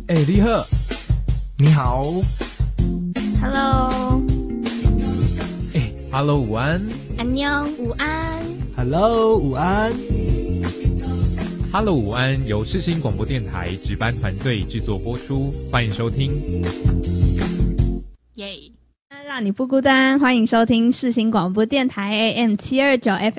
你好。 你好。 Hello。 Hello， 午安。 안녕，午安。 Hello， 午安。 Hello， 午安，由世新广播电台值班团队制作播出，欢迎收听。 耶！让你不孤单，欢迎收听世新广播电台 AM729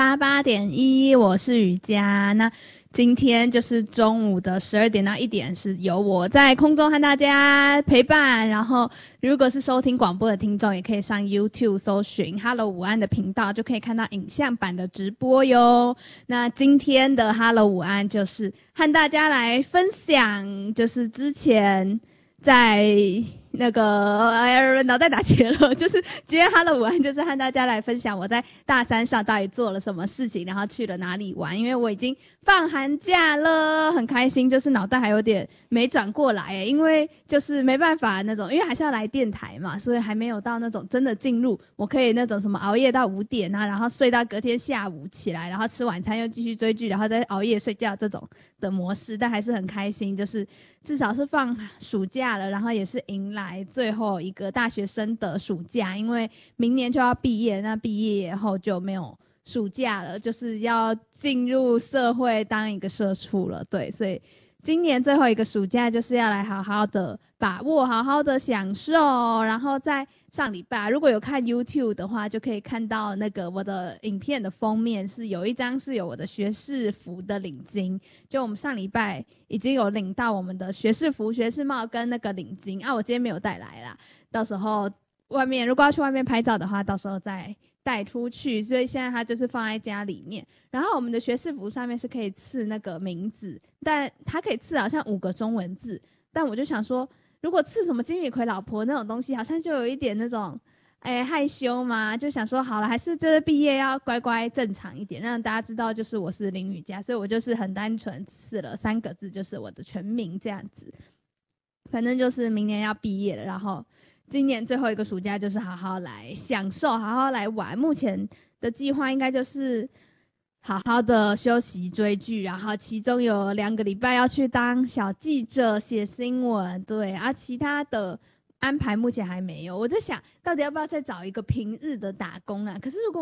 FM88.1，我是雨佳。那今天就是中午的12点到1点，是由我在空中和大家陪伴。然后，如果是收听广播的听众，也可以上 YouTube 搜寻 Hello 午安的频道，就可以看到影像版的直播哟。那今天的 Hello 午安就是和大家来分享，就是之前在那个脑袋打结了，就是今天 Hello 午安就是和大家来分享我在大三上到底做了什么事情，然后去了哪里玩。因为我已经放寒假了，很开心，就是脑袋还有点没转过来耶，因为就是没办法那种，因为还是要来电台嘛，所以还没有到那种真的进入我可以那种什么熬夜到5点啊，然后睡到隔天下午起来，然后吃晚餐又继续追剧，然后再熬夜睡觉这种的模式。但还是很开心，就是至少是放暑假了，然后也是迎来最后一个大学生的暑假，因为明年就要毕业，那毕业以后就没有暑假了，就是要进入社会当一个社畜了。对，所以今年最后一个暑假就是要来好好的把握，好好的享受。然后在上礼拜如果有看 YouTube 的话，就可以看到那个我的影片的封面是有一张是有我的学士服的领巾，就我们上礼拜已经有领到我们的学士服、学士帽跟那个领巾啊，我今天没有带来啦，到时候外面如果要去外面拍照的话，到时候再带出去，所以现在它就是放在家里面。然后我们的学士服上面是可以刺那个名字，但它可以刺好像5个中文字，但我就想说如果刺什么金米奎老婆那种东西，好像就有一点那种害羞嘛，就想说好了，还是就是毕业要乖乖正常一点，让大家知道就是我是林雨佳，所以我就是很单纯刺了3个字，就是我的全名这样子。反正就是明年要毕业了，然后今年最后一个暑假就是好好来享受，好好来玩。目前的计划应该就是好好的休息追剧，然后其中有2个礼拜要去当小记者写新闻，对啊，其他的安排目前还没有。我在想到底要不要再找一个平日的打工啊，可是如果